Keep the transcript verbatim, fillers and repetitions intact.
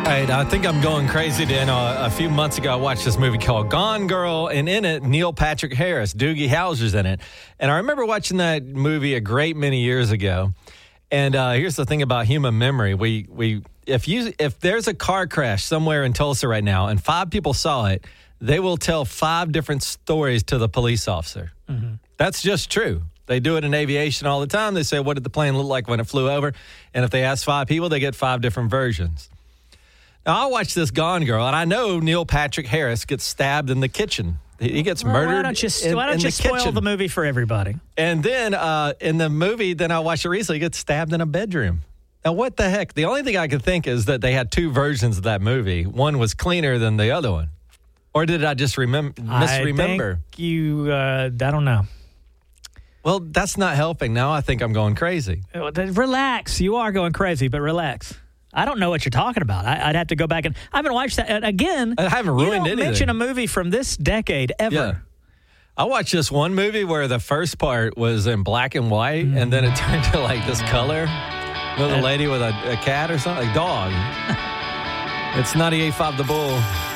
right, I think I'm going crazy. Then uh, a few months ago, I watched this movie called Gone Girl, and in it, Neil Patrick Harris, Doogie Howser's in it. And I remember watching that movie a great many years ago. And uh, here's the thing about human memory: we we if you if there's a car crash somewhere in Tulsa right now, and five people saw it, they will tell five different stories to the police officer. Mm-hmm. That's just true. They do it in aviation all the time. They say, what did the plane look like when it flew over? And if they ask five people, they get five different versions. Now, I watched this Gone Girl, and I know Neil Patrick Harris gets stabbed in the kitchen. He gets well, murdered why don't you, in, why don't in you the spoil kitchen. the movie for everybody? And then uh, in the movie, then I watched it recently, he gets stabbed in a bedroom. Now, what the heck? The only thing I could think is that they had two versions of that movie. One was cleaner than the other one. Or did I just remem- misremember? I think you, uh, I don't know. Well, that's not helping. Now I think I'm going crazy. Relax. You are going crazy, but relax. I don't know what you're talking about. I, I'd have to go back and I haven't watched that. And again, I haven't ruined you don't anything. mention a movie from this decade ever. Yeah. I watched this one movie where the first part was in black and white, mm. and then it turned to like this color. With a lady with a, a cat or something, a dog. It's ninety-eight point five The Bull.